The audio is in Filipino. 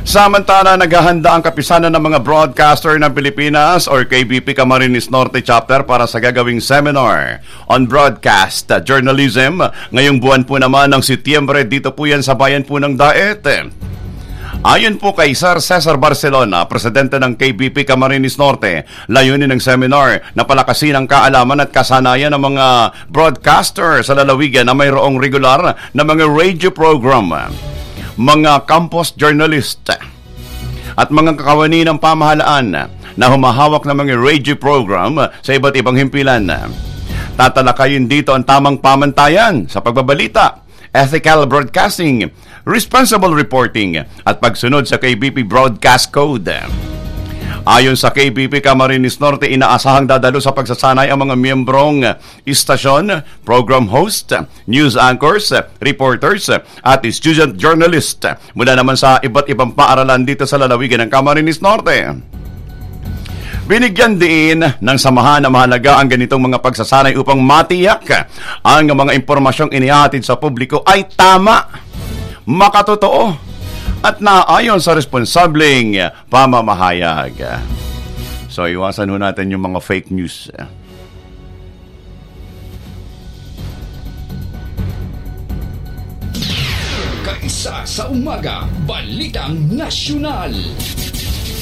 Samantala, naghahanda ang kapisanan ng mga broadcaster ng Pilipinas or KBP Camarines Norte Chapter para sa gagawing seminar on broadcast journalism. Ngayong buwan po naman ng Setyembre, dito po yan sa bayan po ng Daet. Ayon po kay Sir Cesar Barcelona, presidente ng KBP Camarines Norte, layunin ng seminar na palakasin ang kaalaman at kasanayan ng mga broadcaster sa lalawigan na mayroong regular na mga radio program, mga campus journalist at mga kakawani ng pamahalaan na humahawak ng mga radio program sa iba't ibang himpilan. Tatalakayin dito ang tamang pamantayan sa pagbabalita, ethical broadcasting, responsible reporting at pagsunod sa KBP Broadcast Code. Ayon sa KBP Camarines Norte, inaasahang dadalo sa pagsasanay ang mga miyembrong istasyon, program host, news anchors, reporters at student journalist mula naman sa iba't ibang paaralan dito sa lalawigan ng Camarines Norte. Binigyan din ng samahan na mahalaga ang ganitong mga pagsasanay upang matiyak ang mga impormasyong inihatid sa publiko ay tama, makatotoo, at naayon sa responsableng pamamahayag. So, iwasan ho natin yung mga fake news. Kaisa sa umaga, Balitang Nasyonal.